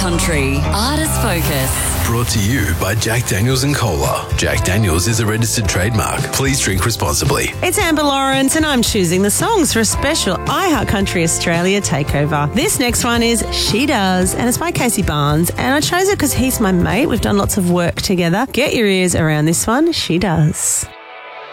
Country Artist Focus. Brought to you by Jack Daniels and Cola. Jack Daniels is a registered trademark. Please drink responsibly. It's Amber Lawrence and I'm choosing the songs for a special iHeart Country Australia takeover. This next one is She Does and it's by Casey Barnes, and I chose it because he's my mate. We've done lots of work together. Get your ears around this one. She Does.